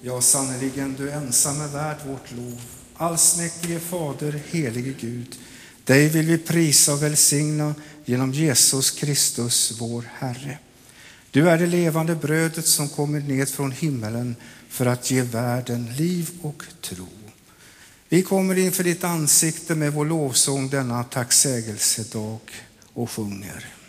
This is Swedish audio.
Ja, sannoliken, du ensam är värd vårt lov. Allsmäktige Fader, helige Gud, dig vill vi prisa och välsigna genom Jesus Kristus, vår Herre. Du är det levande brödet som kommer ned från himmelen för att ge världen liv och tro. Vi kommer inför ditt ansikte med vår lovsång denna tacksägelsedag och sjunger.